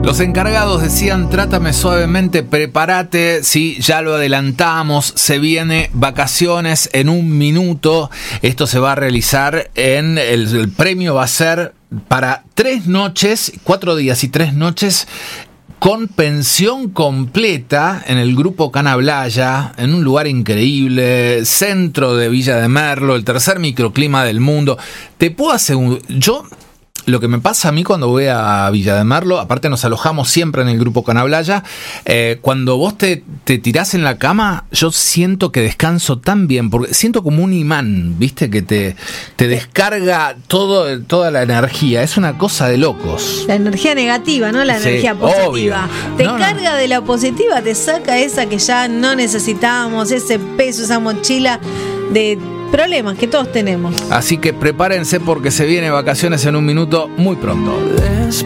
Los encargados decían, trátame suavemente, prepárate, sí, ya lo adelantamos, se viene vacaciones en un minuto. Esto se va a realizar el premio va a ser para 3 noches, 4 días y 3 noches, con pensión completa en el Grupo Canablaya, en un lugar increíble, centro de Villa de Merlo, el tercer microclima del mundo. Te puedo asegurar, lo que me pasa a mí cuando voy a Villa de Merlo, aparte nos alojamos siempre en el Grupo Canablaya, cuando vos te tirás en la cama, yo siento que descanso tan bien, porque siento como un imán, ¿viste? Que te descarga toda la energía, es una cosa de locos. La energía negativa, ¿no? La energía positiva. Obvio. Te carga de la positiva, te saca esa que ya no necesitábamos, ese peso, esa mochila de problemas que todos tenemos. Así que prepárense porque se viene vacaciones en un minuto muy pronto.